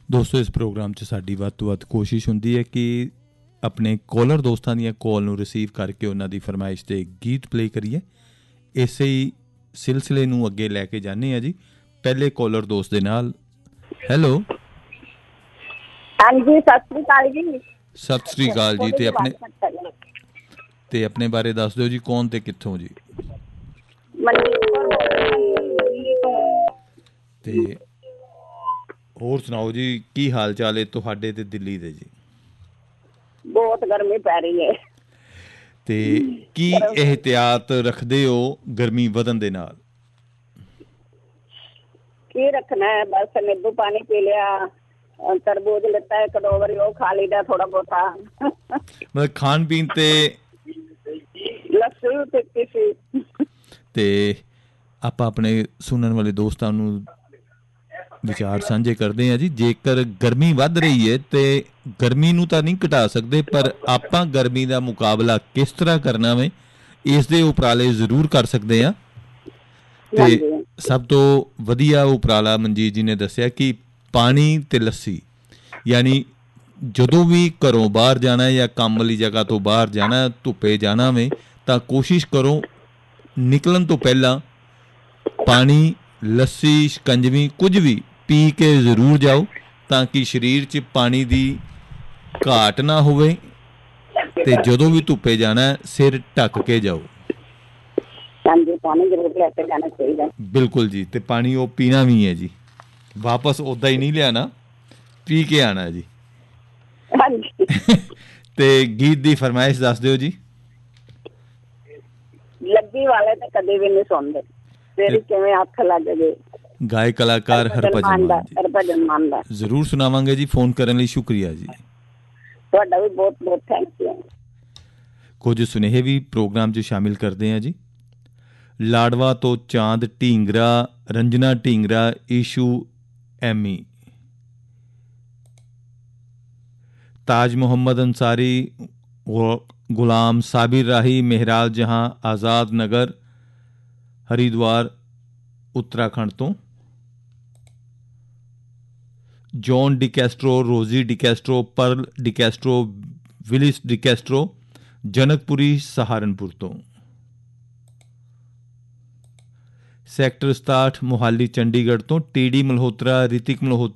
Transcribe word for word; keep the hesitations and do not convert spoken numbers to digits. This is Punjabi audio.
ਦੋਸਤੋ, ਇਸ ਪ੍ਰੋਗਰਾਮ 'ਚ ਸਾਡੀ ਵੱਧ ਤੋਂ ਵੱਧ ਕੋਸ਼ਿਸ਼ ਹੁੰਦੀ ਹੈ ਕਿ ਆਪਣੇ ਕਾਲਰ ਦੋਸਤਾਂ ਦੀਆਂ ਕਾਲ ਨੂੰ ਰਿਸੀਵ ਕਰਕੇ ਉਹਨਾਂ ਦੀ ਫਰਮਾਇਸ਼ 'ਤੇ ਗੀਤ ਪਲੇ ਕਰੀਏ। ਇਸੇ ਹੀ ਸਿਲਸਿਲੇ ਨੂੰ ਅੱਗੇ ਲੈ ਕੇ ਜਾਂਦੇ ਹਾਂ ਜੀ। ਪਹਿਲੇ ਕਾਲਰ ਦੋਸਤ ਦੇ ਨਾਲ। ਹੈਲੋ, ਹਾਂਜੀ, ਸਤਿ ਸ੍ਰੀ ਅਕਾਲ ਜੀ। ਸਤਿ ਸ੍ਰੀ ਅਕਾਲ ਜੀ। ਤੇ ਆਪਣੇ ਤੇ ਆਪਣੇ ਬਾਰੇ ਦੱਸ ਦਿਓ ਜੀ, ਕੌਣ ਤੇ ਕਿੱਥੋਂ ਜੀ? ਤੇ ਹੋਰ ਸੁਣਾਓ ਜੀ, ਕੀ ਹਾਲ ਚਾਲ ਹੈ ਤੁਹਾਡੇ ਤੇ ਦਿੱਲੀ ਦੇ ਜੀ? ਬਹੁਤ ਗਰਮੀ ਪੈ ਰਹੀ ਹੈ। ਤੇ ਕੀ ਇਹਤਿਆਤ ਰੱਖਦੇ ਹੋ ਗਰਮੀ ਵਧਣ ਦੇ ਨਾਲ? ਕੀ ਰੱਖਣਾ ਹੈ, ਬਸ ਨਿੰਬੂ ਪਾਣੀ ਪੀ ਲਿਆ, ਤਰਬੂਜ ਲਿੱਤਾ ਇੱਕ ਦੋ ਵਾਰੀ, ਉਹ ਖਾ ਲਈਦਾ ਥੋੜਾ ਬਹੁਤਾ। ਮਤਲਬ ਖਾਣ ਪੀਣ ਤੇ ਲੱਸੀ ਵੀ ਪੀਤੀ ਸੀ। ਤੇ ਆਪਾਂ ਆਪਣੇ ਸੁਣਨ ਵਾਲੇ ਦੋਸਤਾਂ ਨੂੰ ਵਿਚਾਰ ਸਾਂਝੇ ਕਰਦੇ ਹਾਂ ਜੀ। ਜੇਕਰ ਗਰਮੀ ਵੱਧ ਰਹੀ ਹੈ ਤੇ ਗਰਮੀ ਨੂੰ ਤਾਂ ਨਹੀਂ ਘਟਾ ਸਕਦੇ, ਪਰ ਆਪਾਂ ਗਰਮੀ ਦਾ ਮੁਕਾਬਲਾ ਕਿਸ ਤਰ੍ਹਾਂ ਕਰਨਾ ਵੇ, ਇਸ ਦੇ ਉਪਰਾਲੇ ਜ਼ਰੂਰ ਕਰ ਸਕਦੇ ਹਾਂ। ਤੇ ਸਭ ਤੋਂ ਵਧੀਆ ਉਪਰਾਲਾ ਮਨਜੀਤ ਜੀ ਨੇ ਦੱਸਿਆ ਕਿ ਪਾਣੀ ਤੇ ਲੱਸੀ, ਯਾਨੀ ਜਦੋਂ ਵੀ ਘਰੋਂ ਬਾਹਰ ਜਾਣਾ ਜਾਂ ਕੰਮ ਵਾਲੀ ਜਗ੍ਹਾ ਤੋਂ ਬਾਹਰ ਜਾਣਾ, ਧੁੱਪੇ ਜਾਣਾ ਵੇ, ਤਾਂ ਕੋਸ਼ਿਸ਼ ਕਰੋ ਨਿਕਲਣ ਤੋਂ ਪਹਿਲਾਂ ਪਾਣੀ, ਲੱਸੀ, ਸ਼ਿਕੰਜਵੀ ਕੁਝ ਵੀ ਪੀ ਕੇ ਜ਼ਰੂਰ ਜਾਓ, ਤਾਂ ਕਿ ਸਰੀਰ 'ਚ ਪਾਣੀ ਦੀ ਘਾਟ ਨਾ ਹੋਵੇ। ਤੇ ਜਦੋਂ ਵੀ ਧੁੱਪੇ ਜਾਣਾ, ਸਿਰ ਢੱਕ ਕੇ ਜਾਓ। ਹਾਂਜੀ, ਪਾਣੀ ਜ਼ਰੂਰ ਲੈ ਕੇ ਜਾਣਾ ਚਾਹੀਦਾ। ਬਿਲਕੁਲ ਜੀ। ਤੇ ਪਾਣੀ ਉਹ ਪੀਣਾ ਵੀ ਹੈ ਜੀ, ਵਾਪਸ ਉੱਦਾਂ ਹੀ ਨਹੀਂ ਲਿਆਣਾ, ਪੀ ਕੇ ਆਣਾ ਜੀ। ਹਾਂਜੀ। ਤੇ ਗੀਤ ਦੀ ਫਰਮਾਇਸ਼ ਦੱਸ ਦਿਓ ਜੀ। ਲੱਗੀ ਵਾਲੇ ਤਾਂ ਕਦੇ ਵੀ ਨਹੀਂ ਸੁਣਦੇ, ਤੇਰੀ ਕਿਵੇਂ ਅੱਖ ਲੱਗ ਗਈ। ਗਾਇਕ ਕਲਾਕਾਰ ਹਰਭਜਨ ਮਾਨ ਜੀ। ਹਰਭਜਨ ਮਾਨ ਦਾ ਜ਼ਰੂਰ ਸੁਣਾਵਾਂਗੇ ਜੀ। ਫੋਨ ਕਰਨ ਲਈ ਸ਼ੁਕਰੀਆ ਜੀ। ਤੁਹਾਡਾ ਵੀ ਬਹੁਤ ਬਹੁਤ ਥੈਂਕ ਯੂ। ਕੁਝ ਸੁਨੇਹੇ ਵੀ ਪ੍ਰੋਗਰਾਮ 'ਚ ਸ਼ਾਮਿਲ ਕਰਦੇ ਹਾਂ ਜੀ। ਲਾਡਵਾ ਤੋਂ ਚਾਂਦ ਢੀਂਗਰਾ, ਰੰਜਨਾ ਢੀਂਗਰਾ, ਈਸ਼ੂ ਐਮੀ, ਤਾਜ ਮੁਹੰਮਦ ਅੰਸਾਰੀ, ਗੁਲਾਮ ਸਾਬਿਰ ਰਾਹੀ, ਮਹਿਰਾਜ ਜਹਾਂ, ਆਜ਼ਾਦ ਨਗਰ, ਹਰਿਦੁਆਰ ਉੱਤਰਾਖੰਡ ਤੋਂ, ਜੌਨ ਡਿਕੈਸਟਰੋ, ਰੋਜ਼ੀ ਡਿਕੈਸਟਰੋ, ਪਰਲ ਡਿਕੈਸਟਰੋ, ਵਿਲਿਸ ਡਿਕੈਸਟਰੋ, ਜਨਕਪੁਰੀ ਸਹਾਰਨਪੁਰ ਤੋਂ, ਸੈਕਟਰ ਸਤਾਹਠ ਮੋਹਾਲੀ ਚੰਡੀਗੜ੍ਹ ਤੋਂ, ਟੀ ਡੀ ਮਲਹੋਤਰਾ, ਰਿਤਿਕ ਮਲਹੋਤਰਾ,